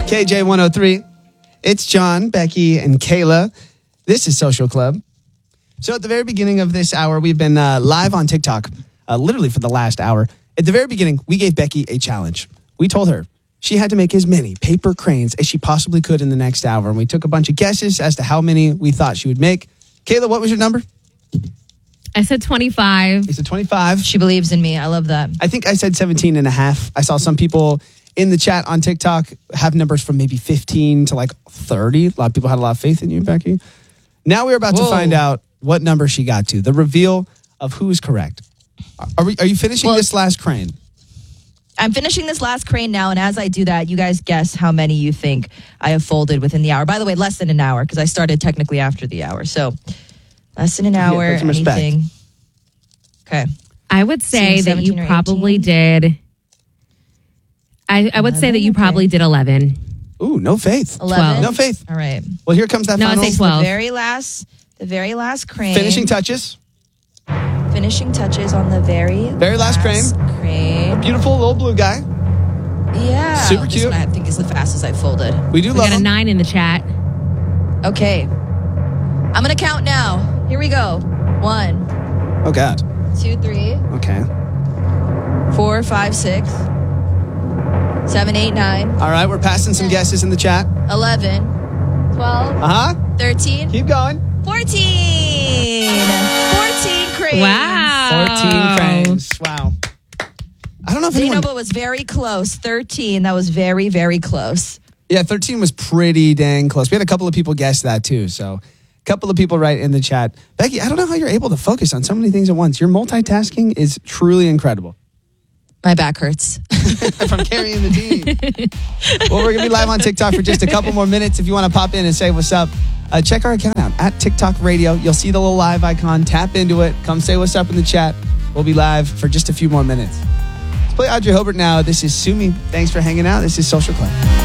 KJ103. It's John, Becky, and Kayla. This is Social Club. So at the very beginning of this hour, we've been live on TikTok, literally for the last hour. At the very beginning, we gave Becky a challenge. We told her she had to make as many paper cranes as she possibly could in the next hour. And we took a bunch of guesses as to how many we thought she would make. Kayla, what was your number? I said 25. You said 25. She believes in me. I love that. I think I said 17 and a half. I saw some people in the chat on TikTok have numbers from maybe 15 to like 30. A lot of people had a lot of faith in you, Becky. Now we're about to find out what number she got to. The reveal of who's correct. Are you finishing this last crane? I'm finishing this last crane now, and as I do that, you guys guess how many you think I have folded within the hour. By the way, less than an hour, because I started technically after the hour. So, less than an hour, put some respect. anything. Okay. I would say that you probably did... I would say that you probably did 11. Ooh, no faith. 11? No faith. All right. Well, here comes that No, final. I say 12. The very last crane. Finishing touches. Finishing touches on the very last crane. Beautiful little blue guy. Yeah. Super This cute. one I think is the fastest I've folded. We do We love got a him. 9 in the chat. Okay. I'm going to count now. Here we go. 1, Oh, God. 2, 3, Okay. 4, 5, 6, 7, 8, 9, All right, we're passing some guesses in the chat. 11, 12, Uh-huh. 13, Keep going. 14. 14 cranes. Wow. 14 cranes. Wow. I don't know if anyone... Zainab was very close. 13. That was very, very close. Yeah, 13 was pretty dang close. We had a couple of people guess that too, so a couple of people right in the chat. Becky, I don't know how you're able to focus on so many things at once. Your multitasking is truly incredible. My back hurts. From carrying the team. Well, we're going to be live on TikTok for just a couple more minutes. If you want to pop in and say what's up, check our account out at TikTok Radio. You'll see the little live icon. Tap into it. Come say what's up in the chat. We'll be live for just a few more minutes. Let's play Audrey Hobart now. This is Sue Me. Thanks for hanging out. This is Social Club.